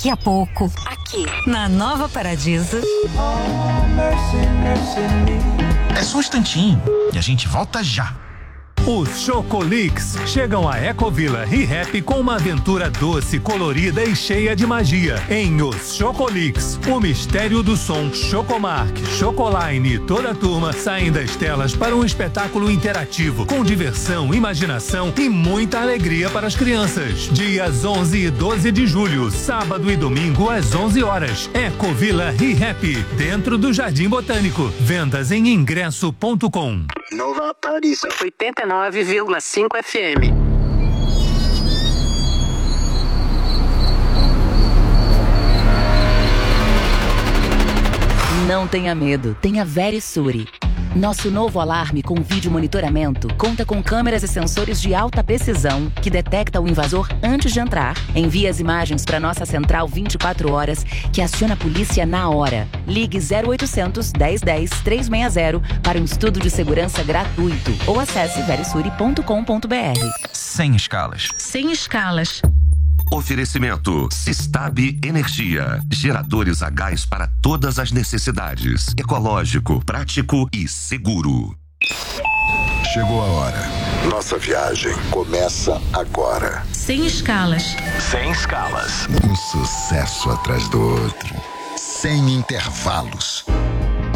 daqui a pouco, aqui na Nova Paradiso. É só um instantinho e a gente volta já. Os Chocolix chegam a Ecovila ReHap com uma aventura doce, colorida e cheia de magia. Em Os Chocolix, o mistério do som, Chocomark, Chocoline e toda a turma saem das telas para um espetáculo interativo, com diversão, imaginação e muita alegria para as crianças. Dias 11 e 12 de julho, sábado e domingo às 11 horas. Ecovila ReHap, dentro do Jardim Botânico. Vendas em ingresso.com. Nova Paradiso 89,5 FM. Não tenha medo, tenha Verisure. Nosso novo alarme com vídeo monitoramento conta com câmeras e sensores de alta precisão que detecta o invasor antes de entrar, envia as imagens para nossa central 24 horas que aciona a polícia na hora. Ligue 0800 1010 360 para um estudo de segurança gratuito ou acesse verisure.com.br. Sem escalas. Sem escalas. Oferecimento Sistab Energia. Geradores a gás para todas as necessidades. Ecológico, prático e seguro. Chegou a hora. Nossa viagem começa agora. Sem escalas. Sem escalas. Um sucesso atrás do outro. Sem intervalos.